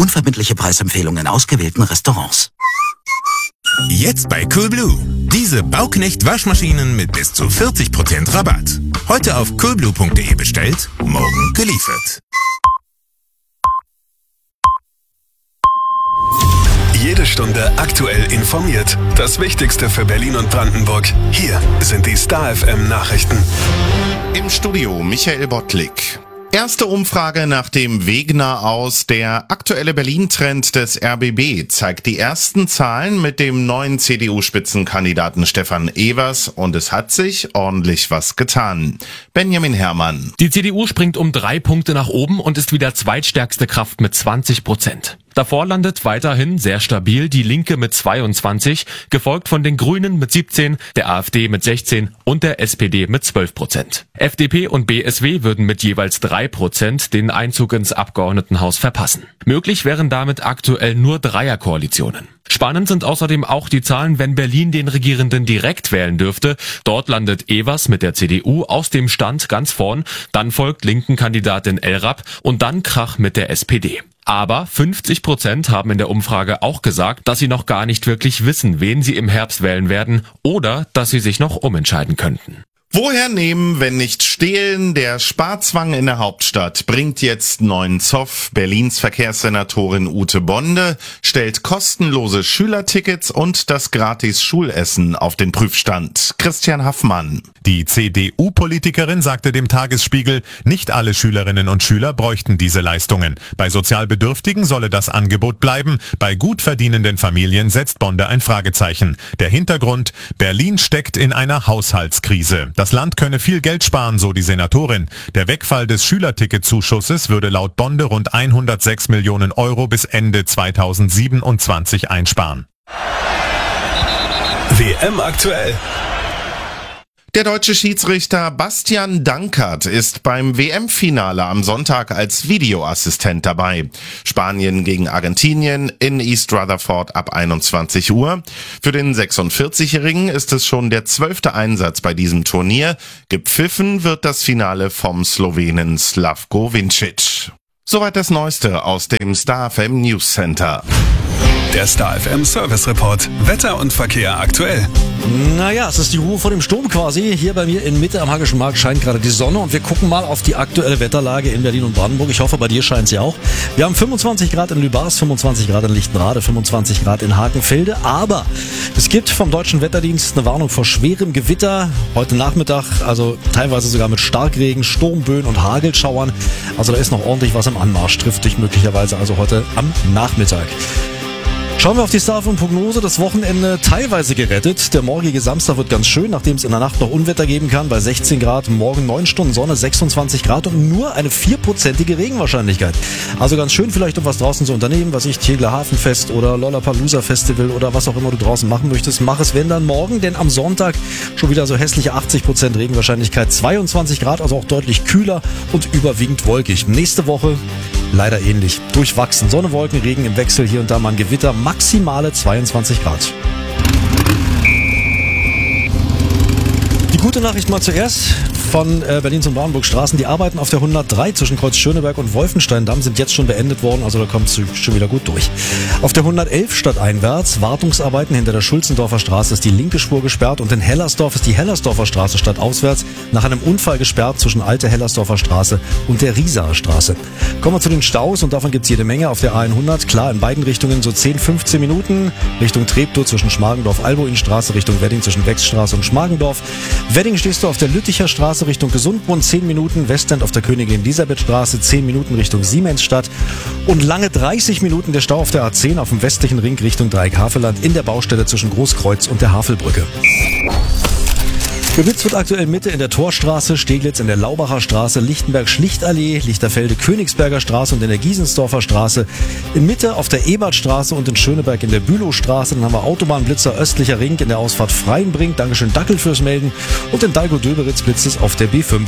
Unverbindliche Preisempfehlungen in ausgewählten Restaurants. Jetzt bei Coolblue. Diese Bauknecht-Waschmaschinen mit bis zu 40% Rabatt. Heute auf coolblue.de bestellt, morgen geliefert. Jede Stunde aktuell informiert. Das Wichtigste für Berlin und Brandenburg. Hier sind die Star FM Nachrichten. Im Studio Michael Bottlik. Erste Umfrage nach dem Wegener aus. Der aktuelle Berlin-Trend des RBB zeigt die ersten Zahlen mit dem neuen CDU-Spitzenkandidaten Stefan Evers und es hat sich ordentlich was getan. Benjamin Herrmann. Die CDU springt um 3 Punkte nach oben und ist wieder zweitstärkste Kraft mit 20%. Davor landet weiterhin sehr stabil die Linke mit 22, gefolgt von den Grünen mit 17, der AfD mit 16 und der SPD mit 12%. FDP und BSW würden mit jeweils 3% den Einzug ins Abgeordnetenhaus verpassen. Möglich wären damit aktuell nur Dreierkoalitionen. Spannend sind außerdem auch die Zahlen, wenn Berlin den Regierenden direkt wählen dürfte. Dort landet Evers mit der CDU aus dem Stand ganz vorn, dann folgt Linken-Kandidatin El-Rapp und dann Krach mit der SPD. Aber 50% haben in der Umfrage auch gesagt, dass sie noch gar nicht wirklich wissen, wen sie im Herbst wählen werden oder dass sie sich noch umentscheiden könnten. Woher nehmen, wenn nicht stehlen? Der Sparzwang in der Hauptstadt bringt jetzt neuen Zoff. Berlins Verkehrssenatorin Ute Bonde stellt kostenlose Schülertickets und das gratis Schulessen auf den Prüfstand. Christian Haffmann. Die CDU-Politikerin sagte dem Tagesspiegel, nicht alle Schülerinnen und Schüler bräuchten diese Leistungen. Bei sozial Bedürftigen solle das Angebot bleiben. Bei gut verdienenden Familien setzt Bonde ein Fragezeichen. Der Hintergrund, Berlin steckt in einer Haushaltskrise. Das Land könne viel Geld sparen, so die Senatorin. Der Wegfall des Schülerticketzuschusses würde laut Bonde rund 106 Millionen Euro bis Ende 2027 einsparen. WM aktuell. Der deutsche Schiedsrichter Bastian Dankert ist beim WM-Finale am Sonntag als Videoassistent dabei. Spanien gegen Argentinien in East Rutherford ab 21 Uhr. Für den 46-Jährigen ist es schon der 12. Einsatz bei diesem Turnier. Gepfiffen wird das Finale vom Slowenen Slavko Vincic. Soweit das Neueste aus dem Star FM News Center. Der Star FM Service Report. Wetter und Verkehr aktuell. Naja, es ist die Ruhe vor dem Sturm quasi. Hier bei mir in Mitte am Hackischen Markt scheint gerade die Sonne und wir gucken mal auf die aktuelle Wetterlage in Berlin und Brandenburg. Ich hoffe, bei dir scheint sie auch. Wir haben 25 Grad in Lübars, 25 Grad in Lichtenrade, 25 Grad in Hakenfelde. Aber es gibt vom Deutschen Wetterdienst eine Warnung vor schwerem Gewitter. Heute Nachmittag, also teilweise sogar mit Starkregen, Sturmböen und Hagelschauern. Also da ist noch ordentlich was im Anmarsch. Trifft dich möglicherweise also heute am Nachmittag. Schauen wir auf die Star-Prognose. Das Wochenende teilweise gerettet. Der morgige Samstag wird ganz schön, nachdem es in der Nacht noch Unwetter geben kann. Bei 16 Grad, morgen 9 Stunden Sonne, 26 Grad und nur eine 4%ige Regenwahrscheinlichkeit. Also ganz schön vielleicht, um was draußen zu unternehmen, was ich, Tegeler Hafenfest oder Lollapalooza Festival oder was auch immer du draußen machen möchtest. Mach es, wenn dann morgen, denn am Sonntag schon wieder so hässliche 80% Regenwahrscheinlichkeit, 22 Grad, also auch deutlich kühler und überwiegend wolkig. Nächste Woche leider ähnlich. Durchwachsen. Sonne, Wolken, Regen im Wechsel, hier und da mal ein Gewitter. Maximale 22 Grad. Die gute Nachricht mal zuerst von Berlin zum Brandenburg Straßen. Die Arbeiten auf der 103 zwischen Kreuz Schöneberg und Wolfenstein-Damm sind jetzt schon beendet worden, also da kommt es schon wieder gut durch. Auf der 111 stadteinwärts, Wartungsarbeiten hinter der Schulzendorfer Straße ist die linke Spur gesperrt und in Hellersdorf ist die Hellersdorfer Straße stadtauswärts nach einem Unfall gesperrt zwischen Alte Hellersdorfer Straße und der Riesaer Straße. Kommen wir zu den Staus und davon gibt es jede Menge auf der A100. Klar, in beiden Richtungen so 10-15 Minuten. Richtung Treptow zwischen Schmargendorf-Alboinstraße, Richtung Wedding zwischen Wechsstraße und Schmargendorf. Wedding stehst du auf der Lütticher Straße Richtung Gesundbrunnen, 10 Minuten, Westend auf der Königin Elisabeth Straße, 10 Minuten Richtung Siemensstadt und lange 30 Minuten der Stau auf der A10 auf dem westlichen Ring Richtung Dreieck-Havelland in der Baustelle zwischen Großkreuz und der Havelbrücke. Gewitzt wird aktuell Mitte in der Torstraße, Steglitz in der Laubacher Straße, Lichtenberg-Schlichtallee, Lichterfelde Königsberger Straße und in der Giesensdorfer Straße. In Mitte auf der Ebertstraße und in Schöneberg in der Bülowstraße. Dann haben wir Autobahnblitzer östlicher Ring in der Ausfahrt Freienbrink. Dankeschön Dackel fürs Melden. Und in Dalgo-Döberitz blitzt es auf der B5.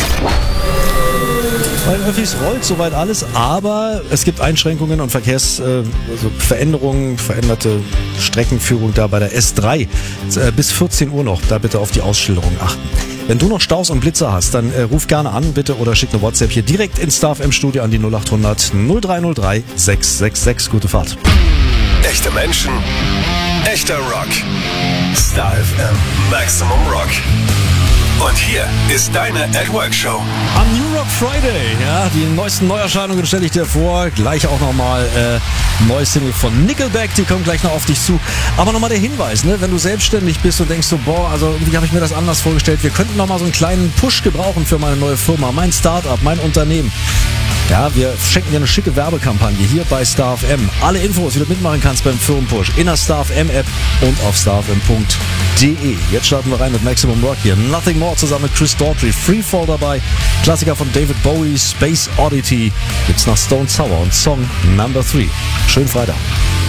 Bei den Öffis rollt soweit alles, aber es gibt Einschränkungen und Veränderungen, veränderte Streckenführung da bei der S3 bis 14 Uhr noch. Da bitte auf die Ausschilderung achten. Wenn du noch Staus und Blitzer hast, dann ruf gerne an, bitte, oder schick eine WhatsApp hier direkt ins Star FM Studio an die 0800 0303 666. Gute Fahrt. Echte Menschen, echter Rock. Star FM Maximum Rock. Und hier ist deine At-Work-Show. Am New Rock Friday, ja, die neuesten Neuerscheinungen stelle ich dir vor. Gleich auch nochmal neues Single von Nickelback, die kommen gleich noch auf dich zu. Aber nochmal der Hinweis, ne, wenn du selbstständig bist und denkst so, boah, also irgendwie habe ich mir das anders vorgestellt. Wir könnten nochmal so einen kleinen Push gebrauchen für meine neue Firma, mein Startup, mein Unternehmen. Ja, wir schenken dir eine schicke Werbekampagne hier bei Star FM. Alle Infos, wie du mitmachen kannst beim Firmenpush in der Star FM App und auf starfm.de. Jetzt starten wir rein mit Maximum Rock hier. Nothing More zusammen mit Chris Daughtry. Freefall dabei. Klassiker von David Bowie, Space Oddity. Gibt's nach Stone Sour und Song Number 3. Schönen Freitag.